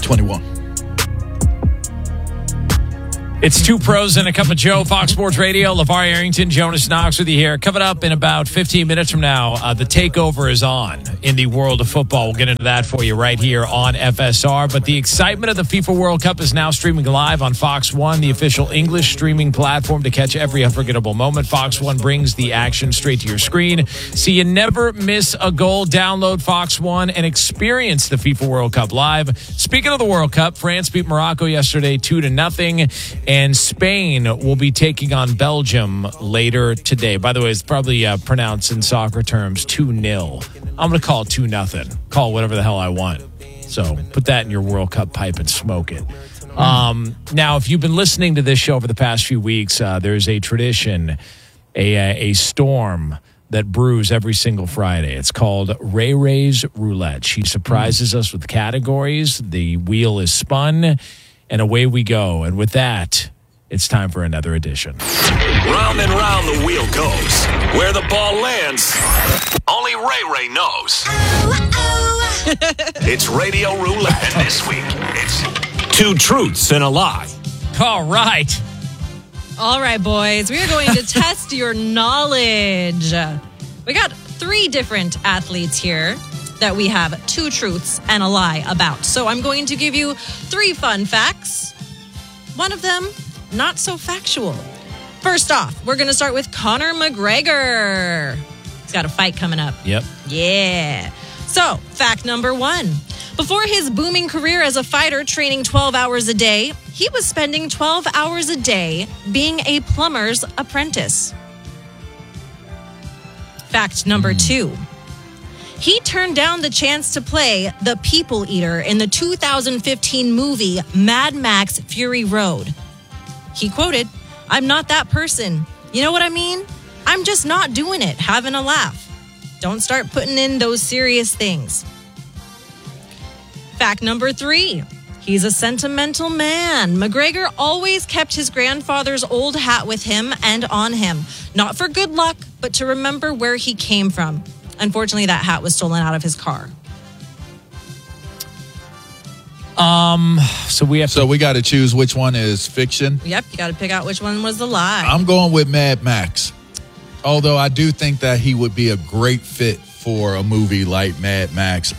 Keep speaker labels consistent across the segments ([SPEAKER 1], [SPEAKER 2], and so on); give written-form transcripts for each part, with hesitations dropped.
[SPEAKER 1] 21.
[SPEAKER 2] It's Two Pros and a Cup of Joe, Fox Sports Radio. LeVar Arrington, Jonas Knox with you here. Coming up in about 15 minutes from now, the takeover is on in the world of football. We'll get into that for you right here on FSR. But the excitement of the FIFA World Cup is now streaming live on Fox One, the official English streaming platform to catch every unforgettable moment. Fox One brings the action straight to your screen, so you never miss a goal. Download Fox One and experience the FIFA World Cup live. Speaking of the World Cup, France beat Morocco yesterday 2-0. And Spain will be taking on Belgium later today. By the way, it's probably pronounced in soccer terms 2-0. I'm going to call it 2-0. Call it whatever the hell I want. So put that in your World Cup pipe and smoke it. Now, if you've been listening to this show over the past few weeks, there's a tradition, a storm that brews every single Friday. It's called Ray Ray's Roulette. She surprises us with categories. The wheel is spun. And away we go. And with that, it's time for another edition.
[SPEAKER 3] Round and round the wheel goes. Where the ball lands, only Ray knows. It's Radio Roulette. And this week, it's 2 truths and a lie.
[SPEAKER 2] All right.
[SPEAKER 4] All right, boys. We are going to test your knowledge. We got 3 different athletes here that we have 2 truths and a lie about. So I'm going to give you 3 fun facts. One of them, not so factual. First off, we're going to start with Conor McGregor. He's got a fight coming up.
[SPEAKER 2] Yep.
[SPEAKER 4] Yeah. So, fact number 1. Before his booming career as a fighter training 12 hours a day, he was spending 12 hours a day being a plumber's apprentice. Fact number 2. He turned down the chance to play the People Eater in the 2015 movie Mad Max Fury Road. He quoted, "I'm not that person. You know what I mean? I'm just not doing it, having a laugh. Don't start putting in those serious things." Fact number 3. He's a sentimental man. McGregor always kept his grandfather's old hat with him and on him. Not for good luck, but to remember where he came from. Unfortunately, that hat was stolen out of his car.
[SPEAKER 2] So we
[SPEAKER 1] got to choose which one is fiction.
[SPEAKER 4] Yep, you got to pick out which one was the lie.
[SPEAKER 1] I'm going with Mad Max. Although I do think that he would be a great fit for a movie like Mad Max.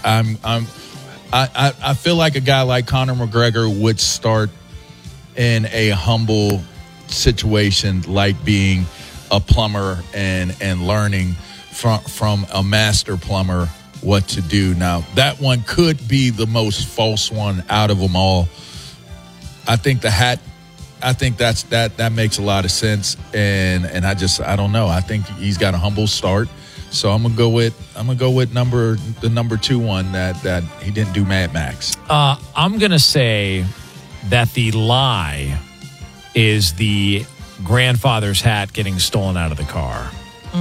[SPEAKER 1] I feel like a guy like Conor McGregor would start in a humble situation, like being a plumber and learning from a master plumber what to do. Now, that one could be the most false one out of them all. I think the hat, that makes a lot of sense, and I don't know. I think he's got a humble start, so I'm gonna go with the number 2 one that he didn't do Mad Max.
[SPEAKER 2] I'm gonna say that the lie is the grandfather's hat getting stolen out of the car.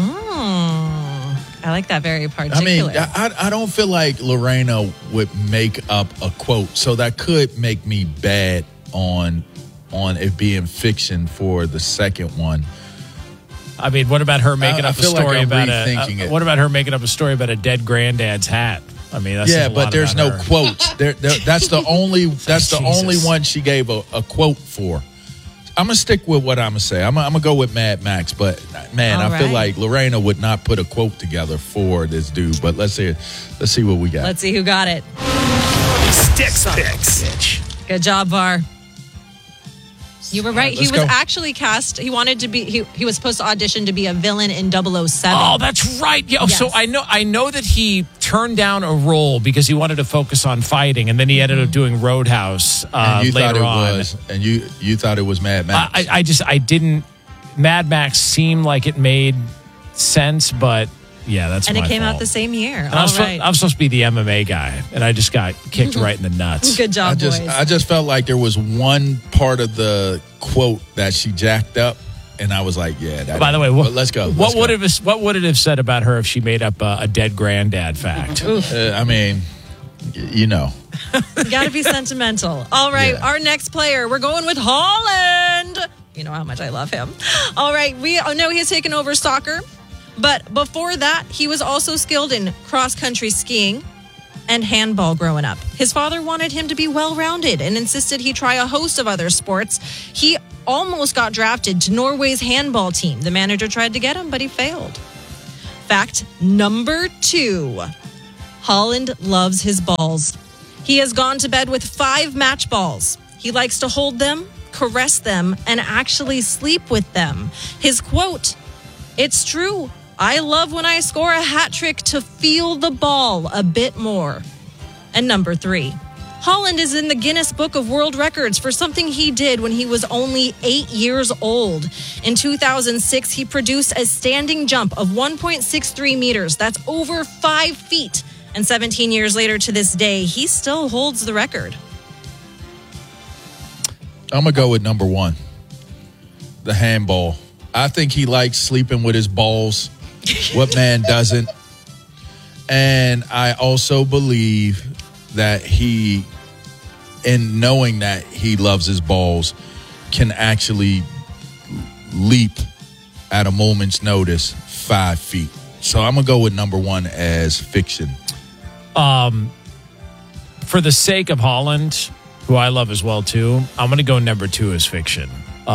[SPEAKER 4] I like that very particular.
[SPEAKER 1] I mean, I don't feel like Lorena would make up a quote, so that could make me bad on it being fiction for the second one.
[SPEAKER 2] I mean, what about her making up a story about
[SPEAKER 1] what
[SPEAKER 2] about her making up a story about a dead granddad's hat? I mean, that's
[SPEAKER 1] but there's no quotes. That's the only one she gave a quote for. I'm going to stick with what I'm going to say. I'm going to go with Mad Max, but man, I feel like Lorena would not put a quote together for this dude. But let's see what we got.
[SPEAKER 4] Let's see who got it.
[SPEAKER 3] Sticks picks.
[SPEAKER 4] Good job, VAR. You were right. He was actually cast. He wanted to be. He was supposed to audition to be a villain in 007.
[SPEAKER 2] Oh, that's right. Yeah.
[SPEAKER 4] Yes.
[SPEAKER 2] So I know that he turned down a role because he wanted to focus on fighting, and then he ended up doing Roadhouse
[SPEAKER 1] and you
[SPEAKER 2] later
[SPEAKER 1] thought it
[SPEAKER 2] on.
[SPEAKER 1] And you thought it was Mad Max.
[SPEAKER 2] I didn't. Mad Max seemed like it made sense, but yeah, that's
[SPEAKER 4] and
[SPEAKER 2] my
[SPEAKER 4] it came
[SPEAKER 2] fault.
[SPEAKER 4] out the same year.
[SPEAKER 2] I'm supposed to be the MMA guy, and I just got kicked right in the nuts.
[SPEAKER 4] Good job, boys.
[SPEAKER 1] I just felt like there was one part of the quote that she jacked up, and I was like, yeah.
[SPEAKER 2] By the way,
[SPEAKER 1] let's go.
[SPEAKER 2] What would it have said about her if she made up a dead granddad fact?
[SPEAKER 1] I mean, you know.
[SPEAKER 4] You got to be sentimental. All right, Our next player, we're going with Holland. You know how much I love him. All right, we know he's taken over soccer. But before that, he was also skilled in cross-country skiing, and handball growing up. His father wanted him to be well-rounded and insisted he try a host of other sports. He almost got drafted to Norway's handball team. The manager tried to get him, but he failed. Fact number 2. Holland loves his balls. He has gone to bed with 5 match balls. He likes to hold them, caress them, and actually sleep with them. His quote, "It's true. I love when I score a hat trick to feel the ball a bit more." And number 3, Holland is in the Guinness Book of World Records for something he did when he was only 8 years old. In 2006, he produced a standing jump of 1.63 meters. That's over 5 feet. And 17 years later to this day, he still holds the record.
[SPEAKER 1] I'm going to go with number 1, the handball. I think he likes sleeping with his balls. What man doesn't? And I also believe that he, in knowing that he loves his balls, can actually leap at a moment's notice 5 feet. So I'm going to go with number 1 as fiction.
[SPEAKER 2] For the sake of Holland, who I love as well too, I'm going to go number 2 as fiction.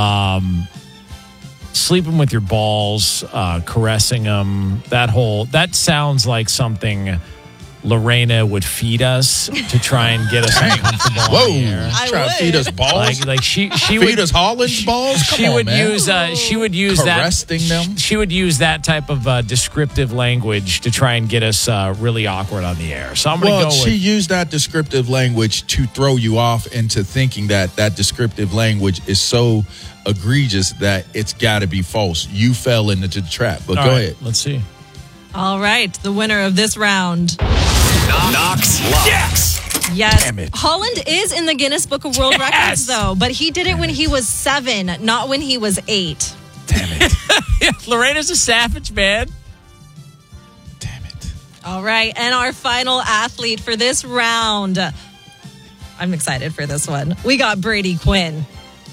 [SPEAKER 2] Sleeping with your balls, caressing them, that sounds like something Lorena would feed us to try and get us uncomfortable on the air.
[SPEAKER 1] Try to feed us balls?
[SPEAKER 2] Like she
[SPEAKER 1] feed
[SPEAKER 2] would
[SPEAKER 1] us Holland balls?
[SPEAKER 2] She would use
[SPEAKER 1] caressing them.
[SPEAKER 2] She would use that type of descriptive language to try and get us really awkward on the air. So I'm going to go
[SPEAKER 1] she
[SPEAKER 2] with,
[SPEAKER 1] used that descriptive language to throw you off into thinking that descriptive language is so egregious that it's got to be false. You fell into the trap. But go ahead.
[SPEAKER 2] Let's see.
[SPEAKER 4] All right, the winner of this round.
[SPEAKER 3] Knox Locks.
[SPEAKER 4] Yes.
[SPEAKER 1] Damn it.
[SPEAKER 4] Holland is in the Guinness Book of World Records, though, but he did it when he was 7, not when he was 8.
[SPEAKER 1] Damn it.
[SPEAKER 2] Lorena's a savage, man.
[SPEAKER 1] Damn it.
[SPEAKER 4] All right, and our final athlete for this round. I'm excited for this one. We got Brady Quinn.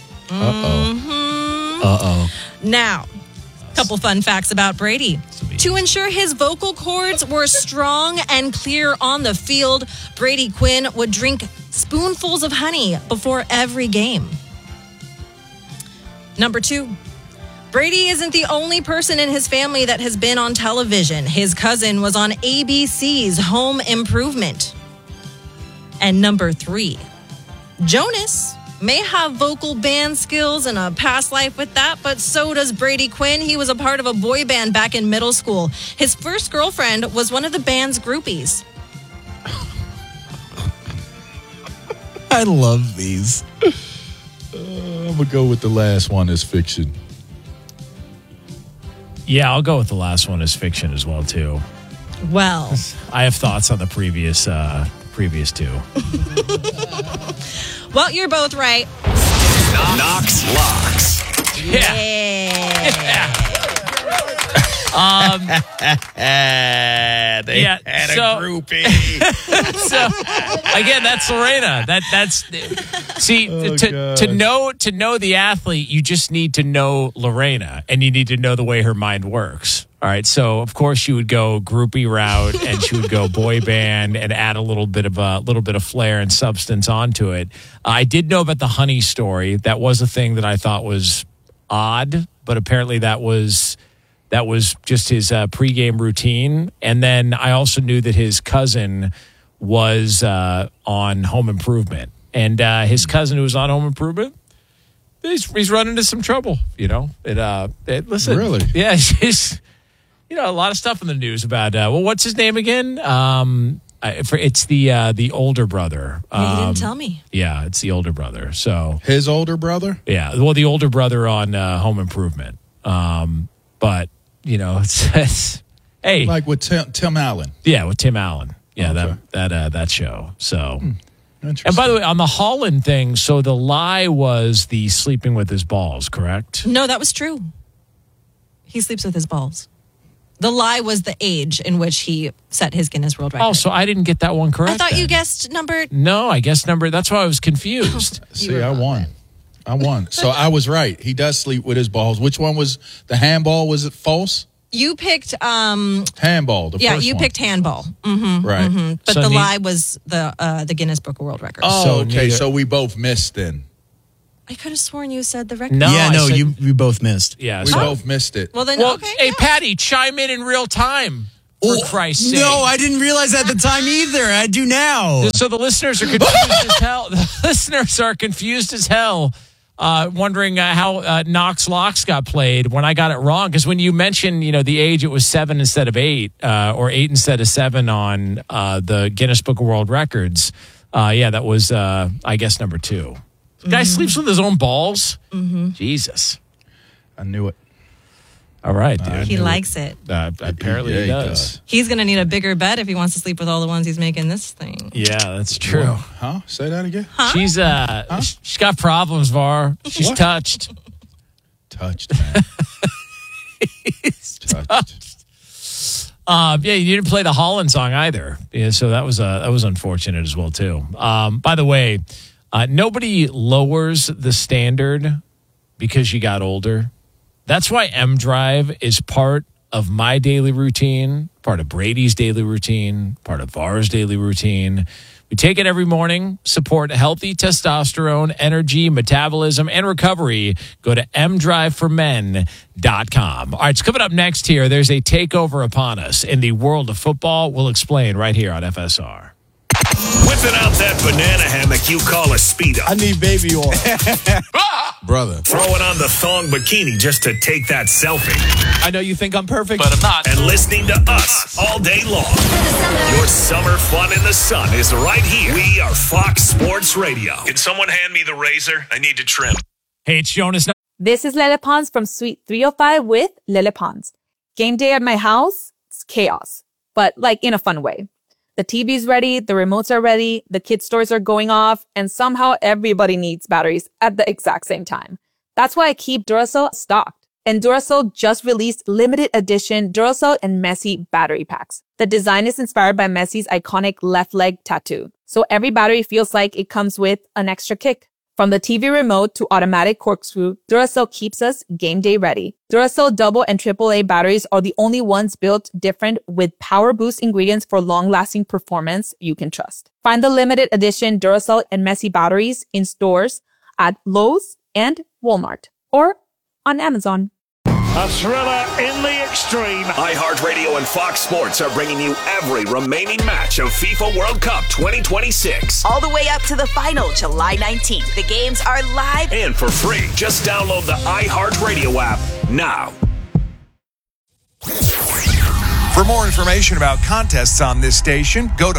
[SPEAKER 4] Now, a couple fun facts about Brady. To ensure his vocal cords were strong and clear on the field, Brady Quinn would drink spoonfuls of honey before every game. Number 2, Brady isn't the only person in his family that has been on television. His cousin was on ABC's Home Improvement. And number 3, Jonas may have vocal band skills and a past life with that, but so does Brady Quinn. He was a part of a boy band back in middle school. His first girlfriend was one of the band's groupies.
[SPEAKER 1] I love these. I'm going to go with the last one as fiction.
[SPEAKER 2] Yeah, I'll go with the last one as fiction as well, too.
[SPEAKER 4] Well,
[SPEAKER 2] I have thoughts on the previous 2.
[SPEAKER 4] well, you're both right.
[SPEAKER 3] Knox Locks.
[SPEAKER 1] They had a groupie.
[SPEAKER 2] So again, that's Lorena. That's see to know the athlete, you just need to know Lorena, and you need to know the way her mind works. All right, so of course she would go groupie route, and she would go boy band, and add a little bit of flair and substance onto it. I did know about the honey story. That was a thing that I thought was odd, but apparently that was just his pregame routine. And then I also knew that his cousin was on Home Improvement, and his cousin who was on Home Improvement, he's run into some trouble. You know, listen,
[SPEAKER 1] really,
[SPEAKER 2] yeah, he's. You know, a lot of stuff in the news about, what's his name again? It's the older brother.
[SPEAKER 4] You didn't tell me.
[SPEAKER 2] Yeah, it's the older brother. So
[SPEAKER 1] his older brother?
[SPEAKER 2] Yeah, well, the older brother on Home Improvement. But, you know, it's hey.
[SPEAKER 1] Like with Tim Allen.
[SPEAKER 2] Yeah, with Tim Allen. Yeah,
[SPEAKER 1] okay.
[SPEAKER 2] that show. So,
[SPEAKER 1] Interesting.
[SPEAKER 2] And by the way, on the Holland thing, so the lie was the sleeping with his balls, correct?
[SPEAKER 4] No, that was true. He sleeps with his balls. The lie was the age in which he set his Guinness World Record.
[SPEAKER 2] Oh, so I didn't get that one correct.
[SPEAKER 4] I thought
[SPEAKER 2] then.
[SPEAKER 4] you guessed number.
[SPEAKER 2] No, I guessed number. That's why I was confused.
[SPEAKER 1] See, I won. So I was right. He does sleep with his balls. Which one was the handball? Was it false?
[SPEAKER 4] You picked
[SPEAKER 1] handball.
[SPEAKER 4] you picked handball. Mm-hmm,
[SPEAKER 1] right.
[SPEAKER 4] Mm-hmm. But the lie was the Guinness Book of World Records.
[SPEAKER 1] Oh, okay. So we both missed then.
[SPEAKER 4] I could have sworn you said the record.
[SPEAKER 2] No,
[SPEAKER 5] you both missed.
[SPEAKER 2] Yeah,
[SPEAKER 1] we both missed it.
[SPEAKER 4] Well, then, okay.
[SPEAKER 2] Hey, Patty, chime in real time. For Christ's sake.
[SPEAKER 5] No, I didn't realize at the time either. I do now.
[SPEAKER 2] So the listeners are confused as hell. The listeners are confused as hell, wondering how Knox Locks got played when I got it wrong. Because when you mentioned, the age, it was 7 instead of 8, or 8 instead of 7 on the Guinness Book of World Records. That was, I guess, number 2. The guy sleeps with his own balls. Mm-hmm. Jesus,
[SPEAKER 1] I knew it.
[SPEAKER 2] All right, dude.
[SPEAKER 4] He likes it.
[SPEAKER 2] Apparently he does.
[SPEAKER 4] He's going to need a bigger bed if he wants to sleep with all the ones he's making this thing.
[SPEAKER 2] Yeah, that's true.
[SPEAKER 1] Whoa. Huh? Say that again?
[SPEAKER 4] Huh?
[SPEAKER 2] She's got problems, Var. She's touched.
[SPEAKER 1] Touched, man. Touched.
[SPEAKER 2] You didn't play the Holland song either. Yeah, so that was unfortunate as well, too. By the way, nobody lowers the standard because you got older. That's why M Drive is part of my daily routine, part of Brady's daily routine, part of Var's daily routine. We take it every morning, support healthy testosterone, energy, metabolism, and recovery. Go to mdriveformen.com. All right, it's coming up next here. There's a takeover upon us in the world of football. We'll explain right here on FSR.
[SPEAKER 3] Whipping out that banana hammock you call a Speedo.
[SPEAKER 5] I need baby oil. Brother.
[SPEAKER 3] Throwing on the thong bikini just to take that selfie.
[SPEAKER 5] I know you think I'm perfect,
[SPEAKER 2] But I'm not.
[SPEAKER 3] And listening to us all day long. Your summer fun in the sun is right here. We are Fox Sports Radio. Can someone hand me the razor? I need to trim.
[SPEAKER 2] Hey, it's Jonas.
[SPEAKER 6] This is Lele Pons from Suite 305 with Lele Pons. Game day at my house, it's chaos, but in a fun way. The TV's ready, the remotes are ready, the kids' toys are going off, and somehow everybody needs batteries at the exact same time. That's why I keep Duracell stocked. And Duracell just released limited edition Duracell and Messi battery packs. The design is inspired by Messi's iconic left leg tattoo. So every battery feels like it comes with an extra kick. From the TV remote to automatic corkscrew, Duracell keeps us game day ready. Duracell double and AAA batteries are the only ones built different with power boost ingredients for long-lasting performance you can trust. Find the limited edition Duracell and Messi batteries in stores at Lowe's and Walmart or on Amazon.
[SPEAKER 7] A thriller in the extreme.
[SPEAKER 3] iHeartRadio and Fox Sports are bringing you every remaining match of FIFA World Cup 2026.
[SPEAKER 8] All the way up to the final, July 19th. The games are live
[SPEAKER 3] And for free. Just download the iHeartRadio app now.
[SPEAKER 9] For more information about contests on this station, go to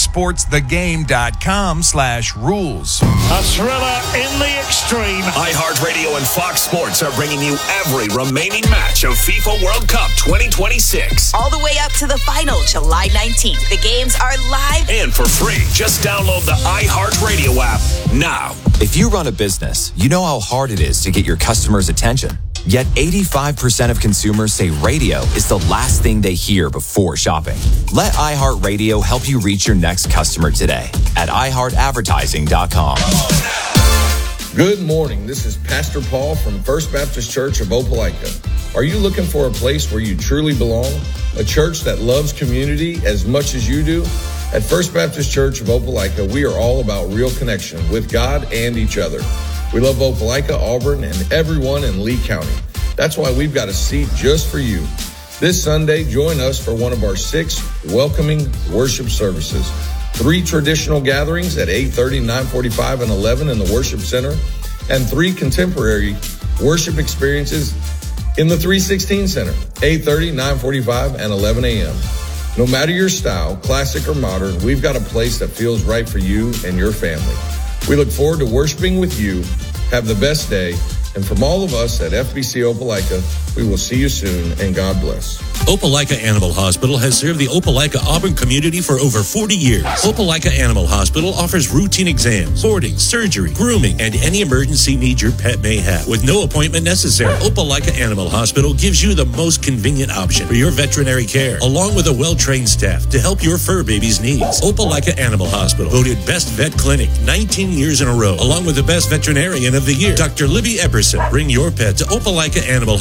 [SPEAKER 9] foxsportsthegame.com/rules.
[SPEAKER 7] A thriller in the extreme.
[SPEAKER 3] iHeartRadio and Fox Sports are bringing you every remaining match of FIFA World Cup 2026.
[SPEAKER 8] all the way up to the final, July 19th. The games are live
[SPEAKER 3] And for free. Just download the iHeartRadio app now.
[SPEAKER 10] If you run a business, you know how hard it is to get your customers' attention. Yet 85% of consumers say radio is the last thing they hear before shopping. Let iHeartRadio help you reach your next customer today at iHeartAdvertising.com.
[SPEAKER 11] Good morning. This is Pastor Paul from First Baptist Church of Opelika. Are you looking for a place where you truly belong? A church that loves community as much as you do? At First Baptist Church of Opelika, we are all about real connection with God and each other. We love Opelika, Auburn, and everyone in Lee County. That's why we've got a seat just for you. This Sunday, join us for one of our 6 welcoming worship services. 3 traditional gatherings at 8:30, 9:45, and 11 in the Worship Center, and 3 contemporary worship experiences in the 316 Center, 8:30, 9:45, and 11 a.m. No matter your style, classic or modern, we've got a place that feels right for you and your family. We look forward to worshiping with you. Have the best day. And from all of us at FBC Opelika, we will see you soon, and God bless.
[SPEAKER 12] Opelika Animal Hospital has served the Opelika Auburn community for over 40 years. Opelika Animal Hospital offers routine exams, boarding, surgery, grooming, and any emergency need your pet may have. With no appointment necessary, Opelika Animal Hospital gives you the most convenient option for your veterinary care, along with a well-trained staff to help your fur baby's needs. Opelika Animal Hospital, voted Best Vet Clinic 19 years in a row, along with the Best Veterinarian of the Year, Dr. Libby Epperson. Bring your pet to Opelika Animal Hospital,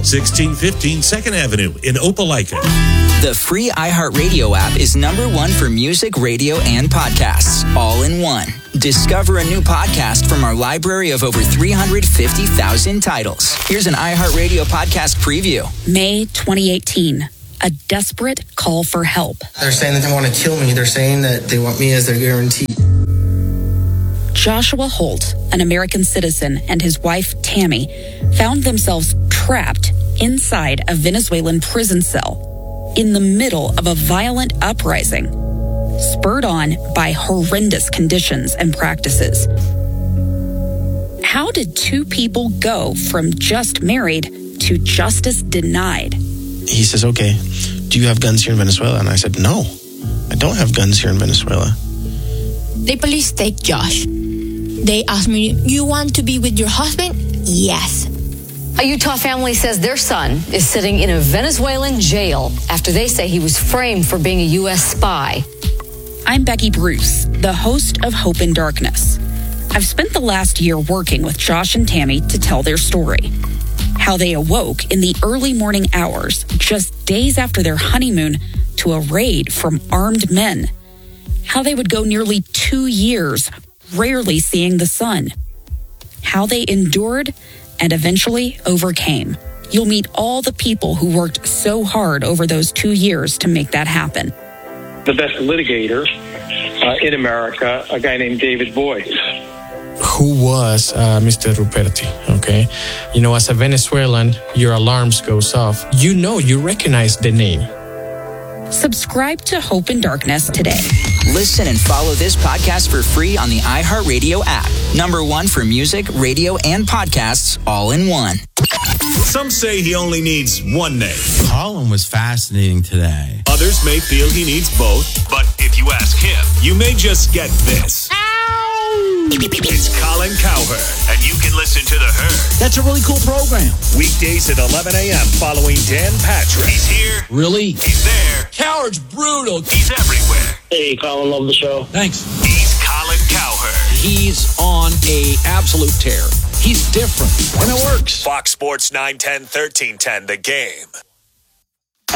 [SPEAKER 12] 1615 2nd Avenue in Opelika.
[SPEAKER 13] The free iHeartRadio app is #1 for music, radio, and podcasts, all in one. Discover a new podcast from our library of over 350,000 titles. Here's an iHeartRadio podcast preview.
[SPEAKER 14] May 2018. A desperate call for help.
[SPEAKER 15] They're saying that they want to kill me. They're saying that they want me as their guarantee.
[SPEAKER 14] Joshua Holt, an American citizen, and his wife, Tammy, found themselves trapped inside a Venezuelan prison cell in the middle of a violent uprising, spurred on by horrendous conditions and practices. How did two people go from just married to justice denied?
[SPEAKER 15] He says, okay, do you have guns here in Venezuela? And I said, no, I don't have guns here in Venezuela.
[SPEAKER 16] The police take Josh. They asked me, you want to be with your husband? Yes.
[SPEAKER 17] A Utah family says their son is sitting in a Venezuelan jail after they say he was framed for being a U.S. spy.
[SPEAKER 14] I'm Becky Bruce, the host of Hope in Darkness. I've spent the last year working with Josh and Tammy to tell their story. How they awoke in the early morning hours, just days after their honeymoon, to a raid from armed men. How they would go nearly 2 years, rarely seeing the sun. How they endured and eventually overcame. You'll meet all the people who worked so hard over those 2 years to make that happen.
[SPEAKER 18] The best litigator in America, a guy named David Boyd.
[SPEAKER 19] Who was Mr. Ruperti, okay? You know, as a Venezuelan, your alarms goes off. You recognize the name.
[SPEAKER 14] Subscribe to Hope in Darkness today.
[SPEAKER 13] Listen and follow this podcast for free on the iHeartRadio app. #1 for music, radio, and podcasts, all in one.
[SPEAKER 3] Some say he only needs one name.
[SPEAKER 5] Colin was fascinating today.
[SPEAKER 3] Others may feel he needs both, but if you ask him, you may just get this. It's Colin Cowherd, and you can listen to The Herd.
[SPEAKER 5] That's a really cool program.
[SPEAKER 3] Weekdays at 11 a.m. following Dan Patrick. He's here.
[SPEAKER 5] Really?
[SPEAKER 3] He's there.
[SPEAKER 5] Cowherd's brutal.
[SPEAKER 3] He's everywhere.
[SPEAKER 18] Hey, Colin, love the show.
[SPEAKER 5] Thanks.
[SPEAKER 3] He's Colin Cowherd.
[SPEAKER 5] He's on a absolute tear. He's different, and it works.
[SPEAKER 3] Fox Sports 910, 1310, The Game.